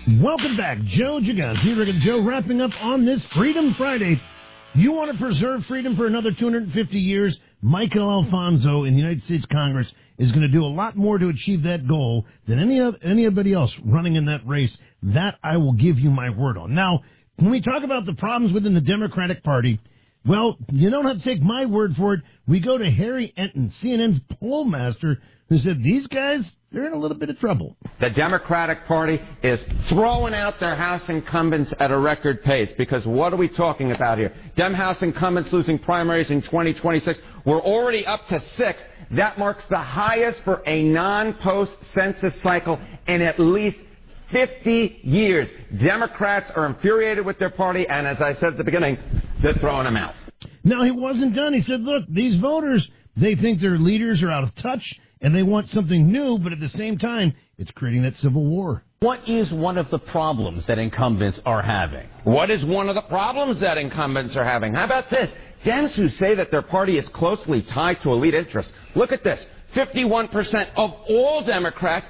Welcome back. Joe Gigante, Rick and Joe, wrapping up on this Freedom Friday. You want to preserve freedom for another 250 years? Michael Alfonso in the United States Congress is going to do a lot more to achieve that goal than anybody else running in that race. That I will give you my word on. Now, when we talk about the problems within the Democratic Party, well, you don't have to take my word for it. We go to Harry Enton, CNN's poll master, who said these guys, they're in a little bit of trouble. The Democratic Party is throwing out their House incumbents at a record pace, because what are we talking about here? Dem House incumbents losing primaries in 2026. We're already up to 6. That marks the highest for a non-post-census cycle in at least 50 years. Democrats are infuriated with their party, and as I said at the beginning, they're throwing them out. No, he wasn't done. He said, look, these voters, they think their leaders are out of touch, and they want something new, but at the same time, it's creating that civil war. What is one of the problems that incumbents are having? What is one of the problems that incumbents are having? How about this? Dems who say that their party is closely tied to elite interests. Look at this. 51% of all Democrats,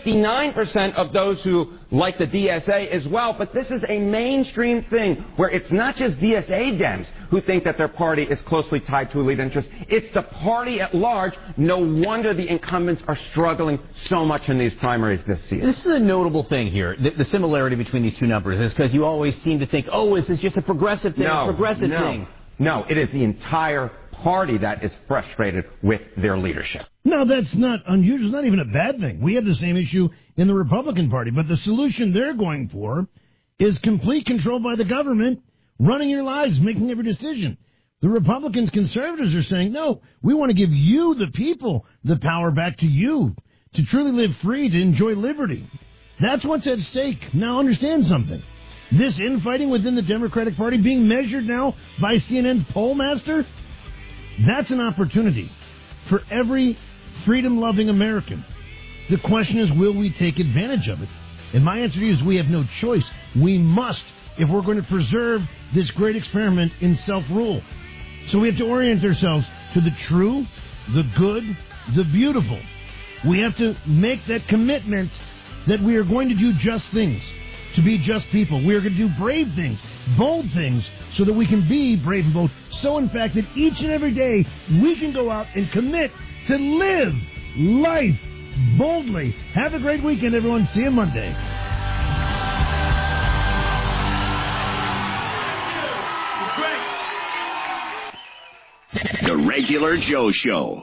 59% of those who like the DSA as well. But this is a mainstream thing where it's not just DSA Dems who think that their party is closely tied to elite interests. It's the party at large. No wonder the incumbents are struggling so much in these primaries this season. This is a notable thing here. The similarity between these two numbers is because you always seem to think, oh, is this just a progressive thing, thing? No, it is the entire party that is frustrated with their leadership. No, that's not unusual. It's not even a bad thing. We have the same issue in the Republican Party, but the solution they're going for is complete control by the government, running your lives, making every decision. The Republicans, conservatives are saying, no, we want to give you, the people, the power back to you to truly live free, to enjoy liberty. That's what's at stake. Now understand something. This infighting within the Democratic Party being measured now by CNN's poll master, that's an opportunity for every freedom-loving American. The question is, will we take advantage of it? And my answer to you is we have no choice. We must, if we're going to preserve this great experiment in self-rule. So we have to orient ourselves to the true, the good, the beautiful. We have to make that commitment that we are going to do just things, to be just people. We are going to do brave things, bold things, so that we can be brave and bold. So, in fact, that each and every day we can go out and commit to live life boldly. Have a great weekend, everyone. See you Monday. The Regular Joe Show.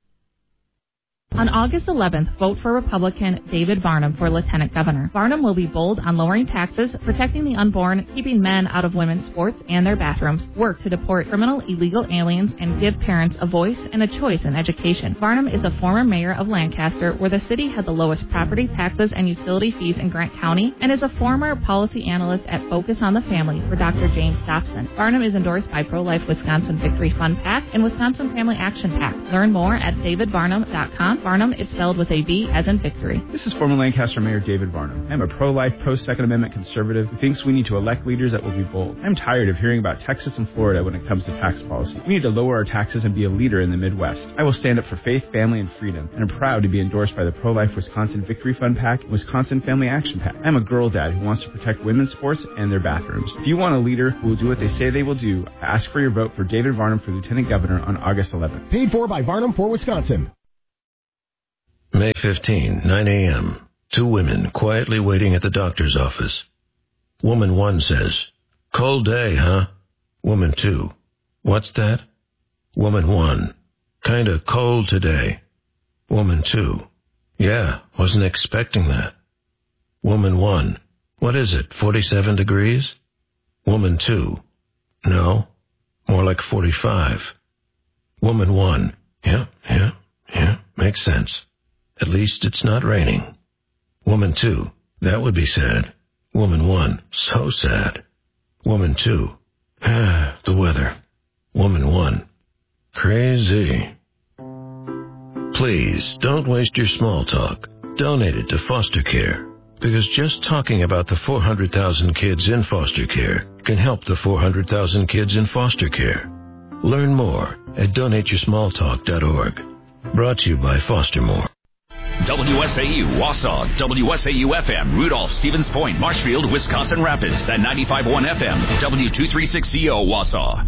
On August 11th, vote for Republican David Varnum for Lieutenant Governor. Varnum will be bold on lowering taxes, protecting the unborn, keeping men out of women's sports and their bathrooms, work to deport criminal illegal aliens, and give parents a voice and a choice in education. Varnum is a former mayor of Lancaster, where the city had the lowest property taxes and utility fees in Grant County, and is a former policy analyst at Focus on the Family for Dr. James Dobson. Varnum is endorsed by Pro-Life Wisconsin Victory Fund PAC and Wisconsin Family Action PAC. Learn more at davidvarnum.com. Varnum is spelled with a V as in victory. This is former Lancaster Mayor David Varnum. I'm a pro-life, pro-Second Amendment conservative who thinks we need to elect leaders that will be bold. I'm tired of hearing about Texas and Florida when it comes to tax policy. We need to lower our taxes and be a leader in the Midwest. I will stand up for faith, family, and freedom, and I'm proud to be endorsed by the Pro-Life Wisconsin Victory Fund PAC and Wisconsin Family Action PAC. I'm a girl dad who wants to protect women's sports and their bathrooms. If you want a leader who will do what they say they will do, ask for your vote for David Varnum for Lieutenant Governor on August 11th. Paid for by Varnum for Wisconsin. May 15, 9 a.m. Two women quietly waiting at the doctor's office. Woman 1 says, "Cold day, huh?" Woman 2, "What's that?" Woman 1, "Kinda cold today." Woman 2, "Yeah, wasn't expecting that." Woman 1, "What is it, 47 degrees?" Woman 2, "No, more like 45. Woman 1, yeah, makes sense. At least it's not raining." Woman 2, "That would be sad." Woman 1, "So sad." Woman 2, "The weather." Woman 1, "Crazy." Please, don't waste your small talk. Donate it to foster care. Because just talking about the 400,000 kids in foster care can help the 400,000 kids in foster care. Learn more at donateyoursmalltalk.org. Brought to you by Foster More. WSAU, Wausau, WSAU-FM, Rudolph, Stevens Point, Marshfield, Wisconsin Rapids, and 95.1 FM, W236CO, Wausau.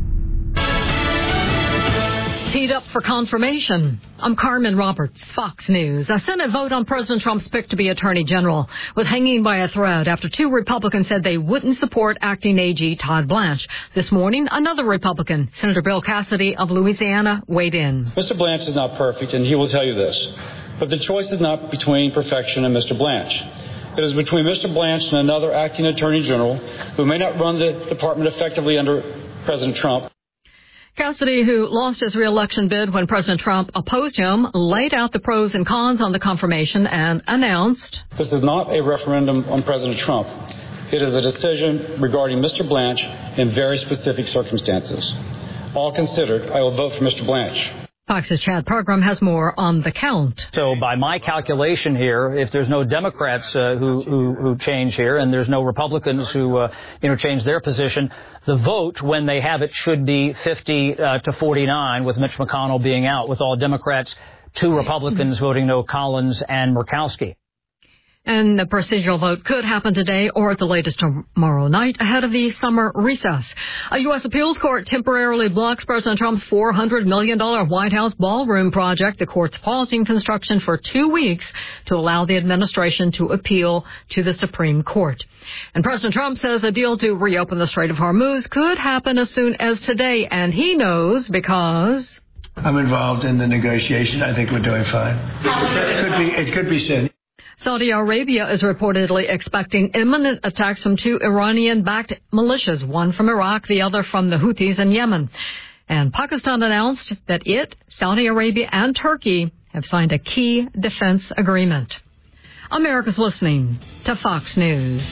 Teed up for confirmation. I'm Carmen Roberts, Fox News. A Senate vote on President Trump's pick to be Attorney General was hanging by a thread after 2 Republicans said they wouldn't support acting AG Todd Blanche. This morning, another Republican, Senator Bill Cassidy of Louisiana, weighed in. Mr. Blanche is not perfect, and he will tell you this. But the choice is not between perfection and Mr. Blanche. It is between Mr. Blanche and another acting Attorney General who may not run the department effectively under President Trump. Cassidy, who lost his re-election bid when President Trump opposed him, laid out the pros and cons on the confirmation and announced, "This is not a referendum on President Trump. It is a decision regarding Mr. Blanche in very specific circumstances. All considered, I will vote for Mr. Blanche." Fox's Chad Pergram has more on the count. So by my calculation here, if there's no Democrats who change here and there's no Republicans who change their position, the vote when they have it should be 50 to 49, with Mitch McConnell being out, with all Democrats, 2 Republicans voting no, Collins and Murkowski. And the procedural vote could happen today or at the latest tomorrow night ahead of the summer recess. A U.S. appeals court temporarily blocks President Trump's $400 million White House ballroom project. The court's pausing construction for 2 weeks to allow the administration to appeal to the Supreme Court. And President Trump says a deal to reopen the Strait of Hormuz could happen as soon as today. And he knows because I'm involved in the negotiation. I think we're doing fine. It could be soon. Saudi Arabia is reportedly expecting imminent attacks from 2 Iranian-backed militias, one from Iraq, the other from the Houthis in Yemen. And Pakistan announced that it, Saudi Arabia, and Turkey have signed a key defense agreement. America's listening to Fox News.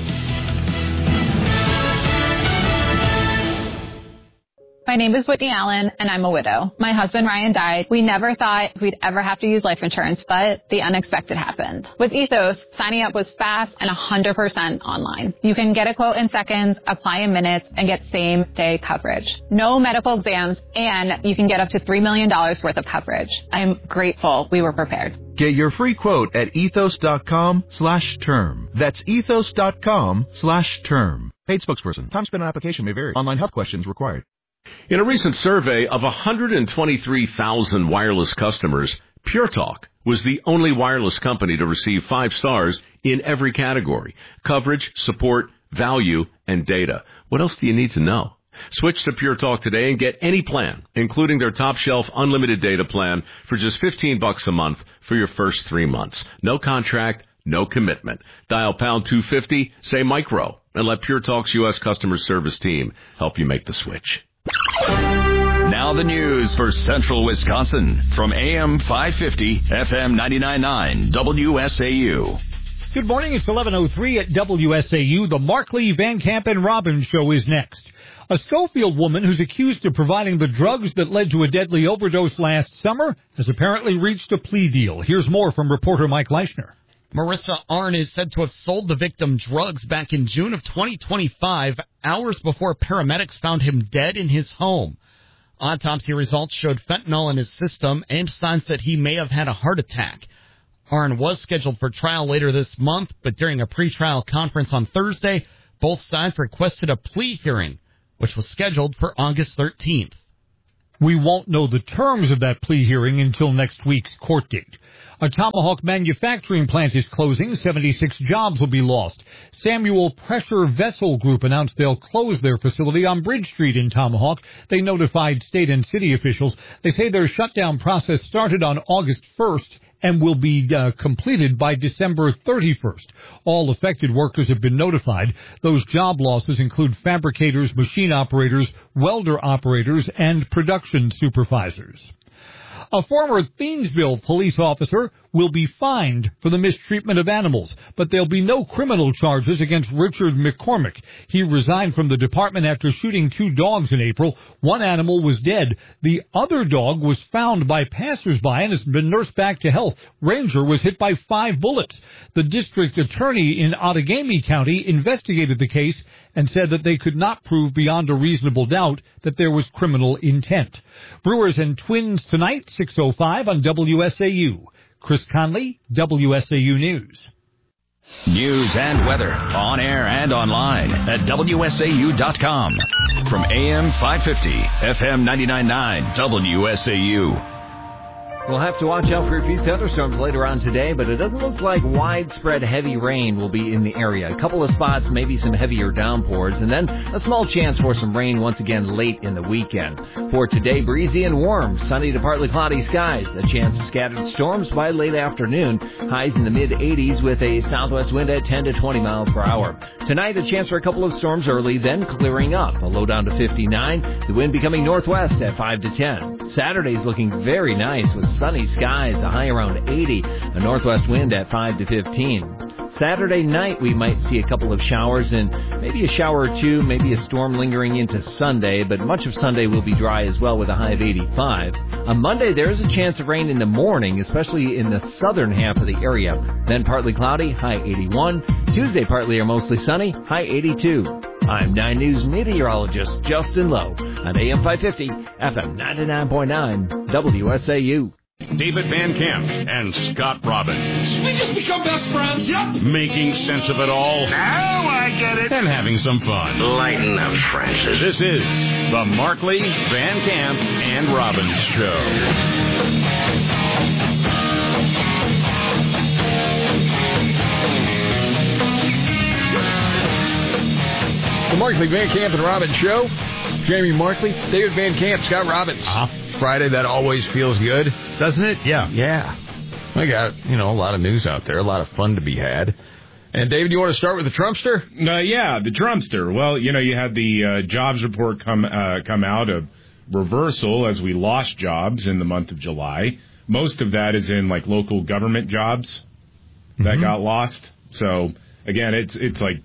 My name is Whitney Allen, and I'm a widow. My husband, Ryan, died. We never thought we'd ever have to use life insurance, but the unexpected happened. With Ethos, signing up was fast and 100% online. You can get a quote in seconds, apply in minutes, and get same-day coverage. No medical exams, and you can get up to $3 million worth of coverage. I'm grateful we were prepared. Get your free quote at ethos.com/term. That's ethos.com/term. Paid spokesperson. Time spent on application may vary. Online health questions required. In a recent survey of 123,000 wireless customers, Pure Talk was the only wireless company to receive 5 stars in every category: coverage, support, value, and data. What else do you need to know? Switch to Pure Talk today and get any plan, including their top-shelf unlimited data plan, for just $15 a month for your first 3 months. No contract, no commitment. Dial pound 250, say micro, and let Pure Talk's U.S. customer service team help you make the switch. Now the news for Central Wisconsin from AM 550, FM 99.9, WSAU. Good morning. It's 11:03 at WSAU. The Markley, Van Camp, and Robbins show is next. A Schofield woman who's accused of providing the drugs that led to a deadly overdose last summer has apparently reached a plea deal. Here's more from reporter Mike Leischner. Marissa Arnn is said to have sold the victim drugs back in June of 2025, hours before paramedics found him dead in his home. Autopsy results showed fentanyl in his system and signs that he may have had a heart attack. Arnn was scheduled for trial later this month, but during a pretrial conference on Thursday, both sides requested a plea hearing, which was scheduled for August 13th. We won't know the terms of that plea hearing until next week's court date. A Tomahawk manufacturing plant is closing. 76 jobs will be lost. Samuel Pressure Vessel Group announced they'll close their facility on Bridge Street in Tomahawk. They notified state and city officials. They say their shutdown process started on August 1st and will be completed by December 31st. All affected workers have been notified. Those job losses include fabricators, machine operators, welder operators, and production supervisors. A former Thiensville police officer will be fined for the mistreatment of animals, but there'll be no criminal charges against Richard McCormick. He resigned from the department after shooting 2 dogs in April. One animal was dead. The other dog was found by passersby and has been nursed back to health. Ranger was hit by 5 bullets. The district attorney in Outagamie County investigated the case and said that they could not prove beyond a reasonable doubt that there was criminal intent. Brewers and Twins tonight, 6:05 on WSAU. Chris Conley, WSAU News. News and weather on air and online at WSAU.com. From AM 550, FM 99.9, WSAU. We'll have to watch out for a few thunderstorms later on today, but it doesn't look like widespread heavy rain will be in the area. A couple of spots, maybe some heavier downpours, and then a small chance for some rain once again late in the weekend. For today, breezy and warm, sunny to partly cloudy skies. A chance of scattered storms by late afternoon. Highs in the mid-80s with a southwest wind at 10 to 20 miles per hour. Tonight, a chance for a couple of storms early, then clearing up. A low down to 59. The wind becoming northwest at 5 to 10. Saturday's looking very nice with sunny skies, a high around 80, a northwest wind at 5 to 15. Saturday night, we might see a couple of showers and maybe a shower or two, maybe a storm lingering into Sunday, but much of Sunday will be dry as well with a high of 85. On Monday, there is a chance of rain in the morning, especially in the southern half of the area. Then partly cloudy, high 81. Tuesday, partly or mostly sunny, high 82. I'm 9 News meteorologist Justin Lowe on AM 550, FM 99.9, WSAU. David Van Camp and Scott Robbins. We just become best friends, yep. Making sense of it all. Now I get it. And having some fun. Lighten up, Francis. This is the Markley, Van Camp, and Robbins Show. The Markley, Van Camp, and Robbins Show. Jamie Markley, David Van Camp, Scott Robbins. Friday, that always feels good. Doesn't it? Yeah. Yeah. I got, a lot of news out there, a lot of fun to be had. And, David, you want to start with the Trumpster? Yeah, the Trumpster. Well, you had the jobs report come out of reversal as we lost jobs in the month of July. Most of that is in, local government jobs that got lost. So, again, it's like...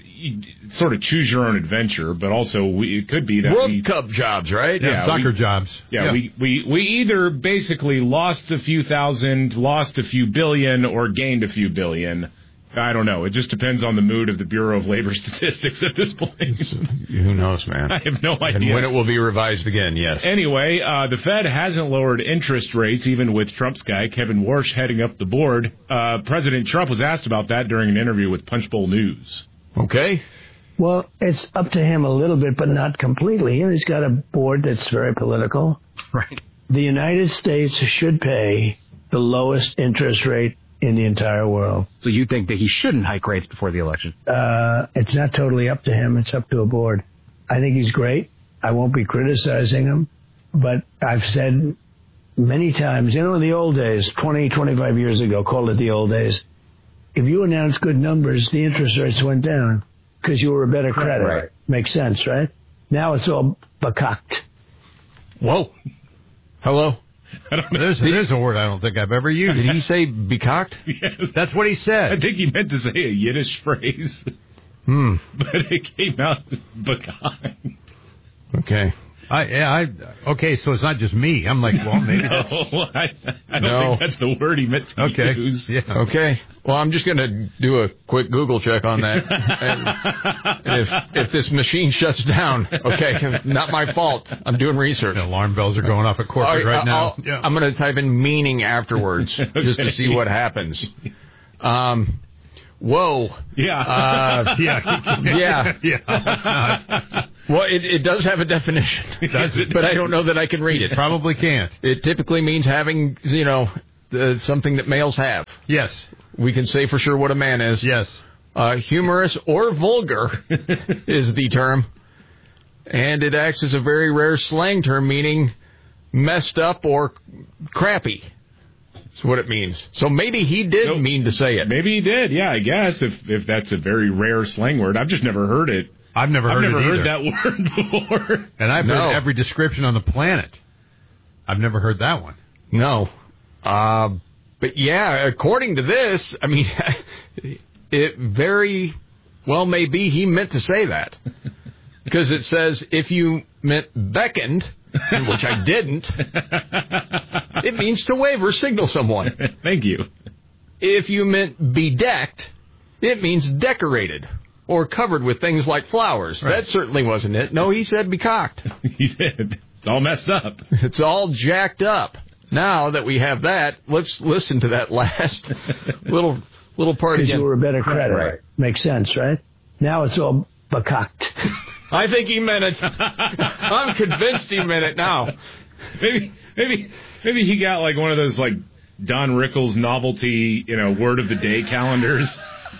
sort of choose your own adventure, but also it could be that World Cup jobs, right? Yeah, soccer jobs. Yeah, we either basically lost a few thousand, lost a few billion, or gained a few billion. I don't know. It just depends on the mood of the Bureau of Labor Statistics at this point. Who knows, man? I have no idea. And when it will be revised again, yes. Anyway, the Fed hasn't lowered interest rates, even with Trump's guy, Kevin Warsh, heading up the board. President Trump was asked about that during an interview with Punchbowl News. Okay. Well, it's up to him a little bit, but not completely. He's got a board that's very political. Right. The United States should pay the lowest interest rate in the entire world. So you think that he shouldn't hike rates before the election? It's not totally up to him. It's up to a board. I think he's great. I won't be criticizing him. But I've said many times, in the old days, 20, 25 years ago, called it the old days, if you announced good numbers, the interest rates went down because you were a better credit. Right. Makes sense, right? Now it's all bakakt. Whoa. Hello? I don't know. There's a word I don't think I've ever used. Did he say bakakt? Yes. That's what he said. I think he meant to say a Yiddish phrase. But it came out bakakt. Okay. Okay, so it's not just me. I'm like, well, maybe that's... I don't think that's the word he meant to use. Yeah. Okay. Well, I'm just going to do a quick Google check on that. and if this machine shuts down, okay, not my fault. I'm doing research. The alarm bells are going off at corporate right now. I'm going to type in meaning afterwards just to see what happens. Whoa. Yeah. Yeah. Well, it does have a definition. Does it? But I don't know that I can read it. Probably can't. It typically means having, something that males have. Yes. We can say for sure what a man is. Yes. Humorous or vulgar is the term. And it acts as a very rare slang term meaning messed up or crappy. That's what it means. So maybe he did mean to say it. Maybe he did, yeah, I guess, if that's a very rare slang word. I've just never heard it. I've never heard that word before. And I've heard every description on the planet. I've never heard that one. No. But yeah, according to this, I mean, it very well may be he meant to say that. Because it says if you meant beckoned, which I didn't, it means to wave or signal someone. Thank you. If you meant bedecked, it means decorated or covered with things like flowers. Right. That certainly wasn't it. No, he said becocked. He did. It's all messed up. It's all jacked up. Now that we have that, let's listen to that last little part again. You were a better credit. Right. Makes sense, right? Now it's all bakakt. I think he meant it. I'm convinced he meant it now. Maybe he got like one of those like Don Rickles novelty, word of the day calendars.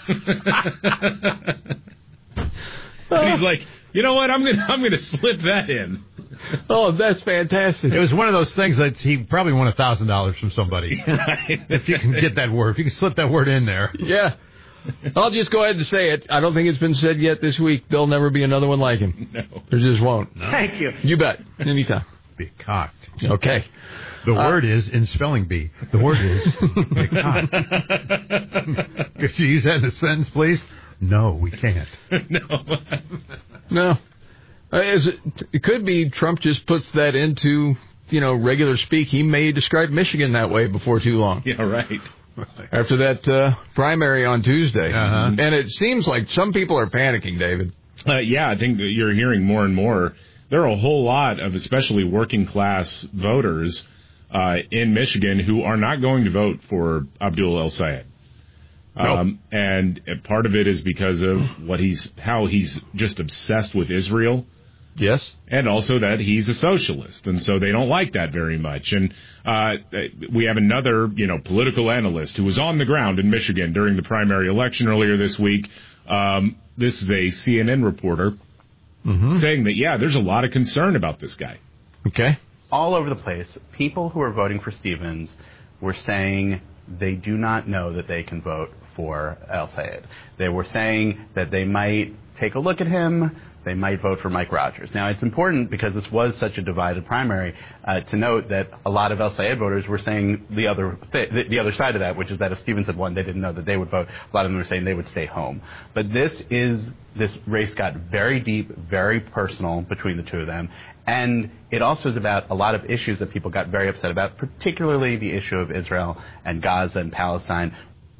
And he's like, you know what? I'm gonna slip that in. Oh, that's fantastic. It was one of those things that he probably won $1,000 from somebody. If you can get that word, if you can slip that word in there. Yeah. I'll just go ahead and say it. I don't think it's been said yet this week. There'll never be another one like him. No. There just won't. No. Thank you. You bet. Anytime. Be cocked. Okay. The word is in spelling bee. The word is be cocked. Could you use that in a sentence, please? No, we can't. No. It could be Trump just puts that into, regular speak. He may describe Michigan that way before too long. Yeah, right. After that primary on Tuesday. Uh-huh. And it seems like some people are panicking, David. Yeah, I think that you're hearing more and more. There are a whole lot of especially working class voters in Michigan who are not going to vote for Abdul El-Sayed. Nope. And part of it is because of how he's just obsessed with Israel. Yes. And also that he's a socialist, and so they don't like that very much. And we have another, political analyst who was on the ground in Michigan during the primary election earlier this week. This is a CNN reporter saying that, there's a lot of concern about this guy. Okay. All over the place, people who are voting for Stevens were saying they do not know that they can vote for El-Sayed. They were saying that they might take a look at him. They might vote for Mike Rogers. Now, it's important because this was such a divided primary to note that a lot of El-Sayed voters were saying the other side of that, which is that if Stevens had won, they didn't know that they would vote. A lot of them were saying they would stay home. But this race got very deep, very personal between the two of them. And it also is about a lot of issues that people got very upset about, particularly the issue of Israel and Gaza and Palestine.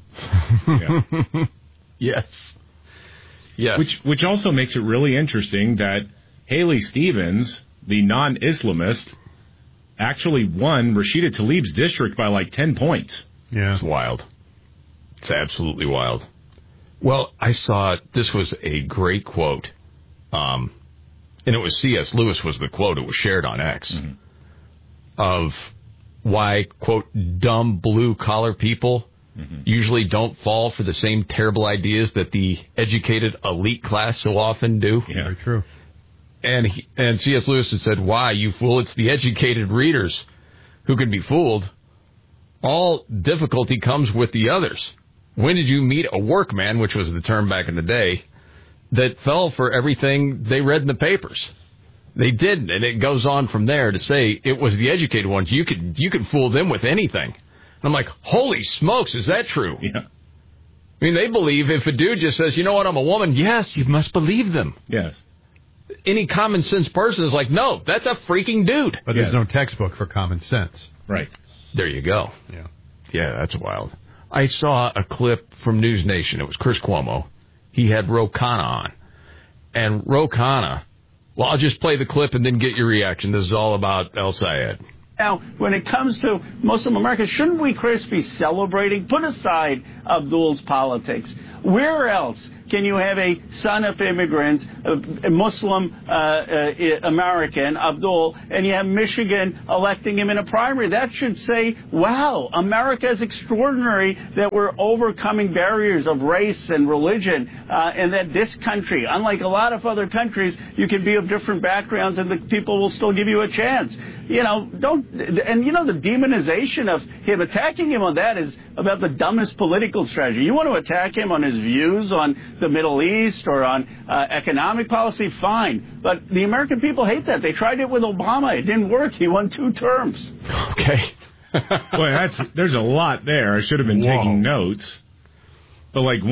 Yes. Yes. Which also makes it really interesting that Haley Stevens, the non-Islamist, actually won Rashida Tlaib's district by like 10 points. Yeah. It's wild. It's absolutely wild. Well, I saw, this was a great quote, and it was C.S. Lewis was the quote. It was shared on X, of why, quote, dumb blue-collar people usually don't fall for the same terrible ideas that the educated elite class so often do. Yeah, very true. And C.S. Lewis had said, why, you fool? It's the educated readers who can be fooled. All difficulty comes with the others. When did you meet a workman, which was the term back in the day, that fell for everything they read in the papers? They didn't, and it goes on from there to say it was the educated ones. You could fool them with anything. And I'm like, holy smokes, is that true? Yeah. I mean, they believe if a dude just says, you know what, I'm a woman, yes, you must believe them. Yes. Any common sense person is like, no, that's a freaking dude. But there's no textbook for common sense. Right. There you go. Yeah. Yeah, that's wild. I saw a clip from News Nation. It was Chris Cuomo. He had Ro Khanna on. And Ro Khanna, well, I'll just play the clip and then get your reaction. This is all about El-Sayed. Now, when it comes to Muslim America, shouldn't we, Chris, be celebrating? Put aside Abdul's politics. Where else can you have a son of immigrants, a Muslim American, Abdul, and you have Michigan electing him in a primary? That should say, wow, America is extraordinary that we're overcoming barriers of race and religion, and that this country, unlike a lot of other countries, you can be of different backgrounds and the people will still give you a chance. The demonization of him, attacking him on that is about the dumbest political strategy. You want to attack him on his views on the Middle East or on economic policy, fine. But the American people hate that. They tried it with Obama. It didn't work. He won 2 terms. Okay. Boy, there's a lot there. I should have been taking notes. But like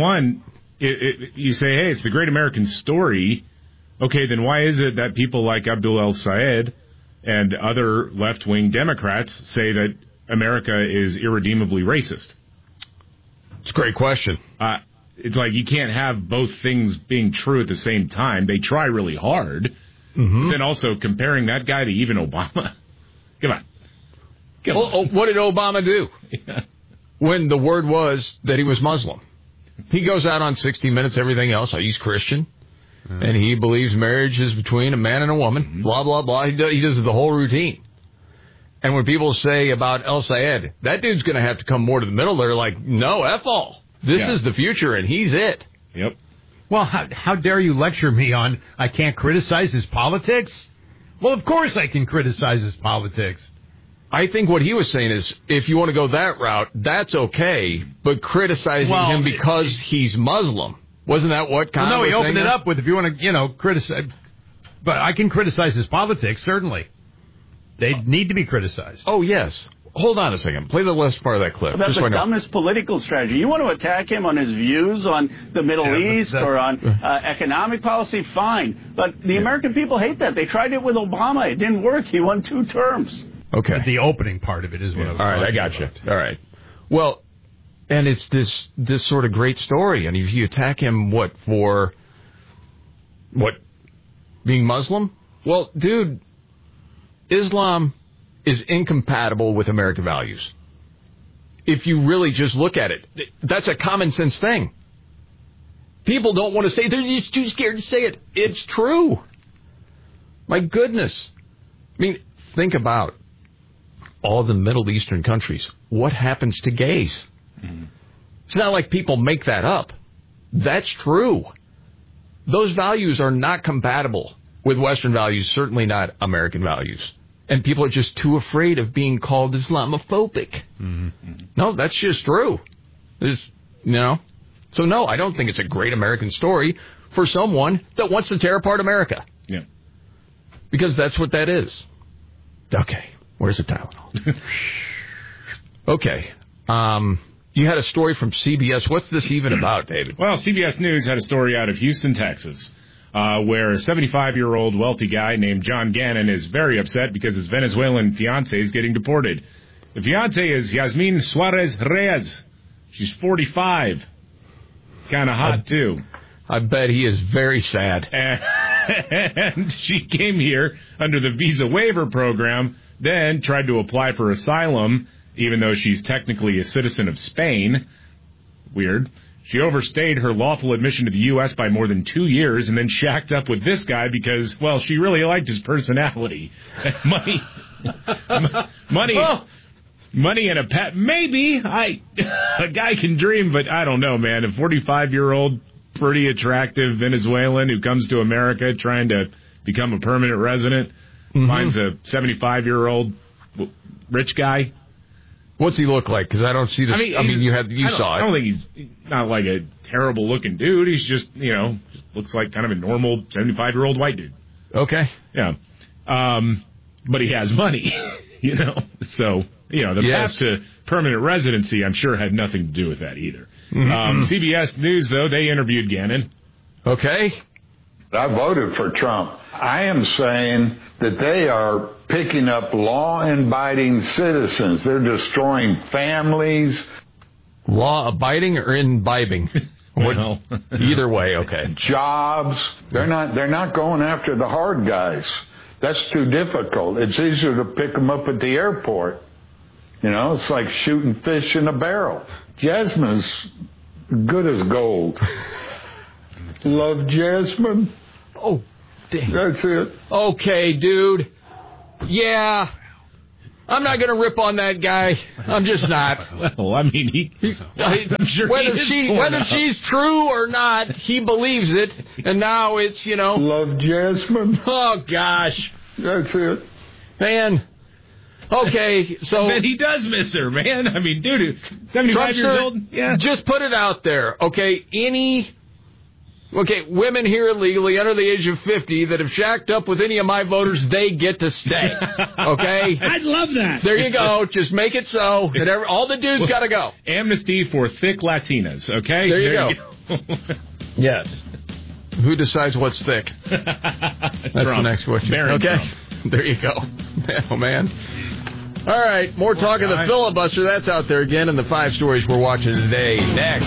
you say, hey, it's the great American story. Okay, then why is it that people like Abdul El-Sayed and other left-wing Democrats say that America is irredeemably racist? It's a great question. It's like you can't have both things being true at the same time. They try really hard. But then also comparing that guy to even Obama. Come What did Obama do when the word was that he was Muslim? He goes out on 60 Minutes, everything else. He's Christian, and he believes marriage is between a man and a woman, blah, blah, blah. He does the whole routine. And when people say about El Sayed, that dude's going to have to come more to the middle, they're like, no, F all. This is the future, and he's it. Yep. Well, how dare you lecture me on I can't criticize his politics? Well, of course I can criticize his politics. I think what he was saying is, if you want to go that route, that's okay, but criticizing him because he's Muslim, wasn't that what kind of No, he opened it up with, if you want to, criticize, but I can criticize his politics, certainly. They need to be criticized. Oh, yes. Hold on a second. Play the last part of that clip. That's the dumbest political strategy. You want to attack him on his views on the Middle East or on economic policy, fine. But the American people hate that. They tried it with Obama. It didn't work. He won 2 terms. Okay. But the opening part of it is what I was All right, I got you. All right. Well, and it's this sort of great story. And if you attack him, for being Muslim? Well, dude, Islam is incompatible with American values. If you really just look at it, that's a common sense thing. People don't want to say it. They're just too scared to say it. It's true. My goodness. I mean, think about all the Middle Eastern countries. What happens to gays? Mm-hmm. It's not like people make that up. That's true. Those values are not compatible with Western values, certainly not American values. And people are just too afraid of being called Islamophobic. Mm-hmm. No, that's just true. So no, I don't think it's a great American story for someone that wants to tear apart America. Yeah. Because that's what that is. Okay, where's the Tylenol? Okay. You had a story from CBS. What's this even about, David? Well, CBS News had a story out of Houston, Texas, where a 75-year-old wealthy guy named John Gannon is very upset because his Venezuelan fiancé is getting deported. The fiancé is Yasmin Suarez Reyes. She's 45. Kind of hot, too. I bet he is very sad. And she came here under the visa waiver program, then tried to apply for asylum, even though she's technically a citizen of Spain. Weird. She overstayed her lawful admission to the U.S. by more than 2 years and then shacked up with this guy because, well, she really liked his personality. Money and a pet. Maybe. A guy can dream, but I don't know, man. A 45-year-old, pretty attractive Venezuelan who comes to America trying to become a permanent resident, finds a 75-year-old rich guy. What's he look like? Because I don't see this. I mean you saw it. I don't think he's not like a terrible-looking dude. He's just, looks like kind of a normal 75-year-old white dude. Okay. Yeah. But he has money, So, the path to permanent residency, I'm sure, had nothing to do with that either. Mm-hmm. CBS News, though, they interviewed Gannon. Okay. I voted for Trump. I am saying that they are picking up law-abiding citizens. They're destroying families. Law-abiding or imbibing? Well, either way, okay. Jobs. They're not going after the hard guys. That's too difficult. It's easier to pick them up at the airport. It's like shooting fish in a barrel. Jasmine's good as gold. Love Jasmine. Oh, dang. That's it. Okay, dude. Yeah. I'm not going to rip on that guy. I'm just not. Well, I mean, I'm sure whether she's true or not, he believes it. And now it's, Love Jasmine. Oh, gosh. That's it. Man. Okay, so... And he does miss her, man. I mean, dude, 75 years old? Yeah. Just put it out there, okay? Women here illegally under the age of 50 that have shacked up with any of my voters, they get to stay, okay? I'd love that. There you go. Just make it so. That all the dudes got to go. Amnesty for thick Latinas, okay? There you go. Yes. Who decides what's thick? That's Trump. The next question. Okay. Trump. There you go. Oh, man. All right, more talk of the filibuster. That's out there again in the 5 stories we're watching today. Next.